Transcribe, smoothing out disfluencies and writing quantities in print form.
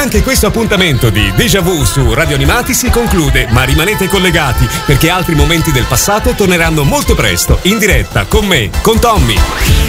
Anche questo appuntamento di Déjà Vu su Radio Animati si conclude, ma rimanete collegati perché altri momenti del passato torneranno molto presto in diretta con me, con Tommy.